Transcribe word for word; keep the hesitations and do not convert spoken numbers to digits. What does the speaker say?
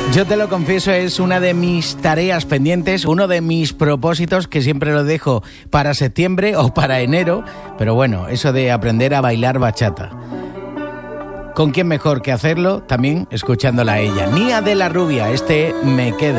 Yo te lo confieso, es una de mis tareas pendientes, uno de mis propósitos que siempre lo dejo para septiembre o para enero, pero bueno, eso de aprender a bailar bachata. ¿Con quién mejor que hacerlo? También escuchándola a ella. Nia de la Rubia, este Me Quedo.